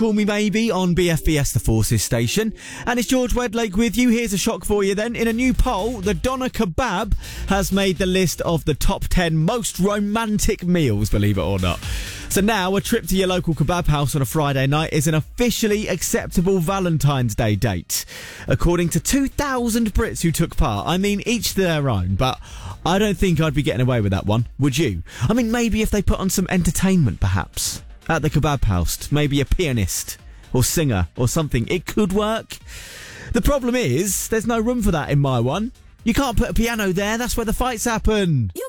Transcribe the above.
Call Me Maybe on BFBS The Forces station. And it's George Wedlake with you. Here's a shock for you then. In a new poll, the Doner Kebab has made the list of the top 10 most romantic meals, believe it or not. So now a trip to your local kebab house on a Friday night is an officially acceptable Valentine's Day date. According to 2,000 Brits who took part. I mean, each their own, but I don't think I'd be getting away with that one. Would you? I mean, maybe if they put on some entertainment, perhaps. At the kebab house, maybe a pianist or singer or something. It could work. The problem is, there's no room for that in my one. You can't put a piano there, that's where the fights happen.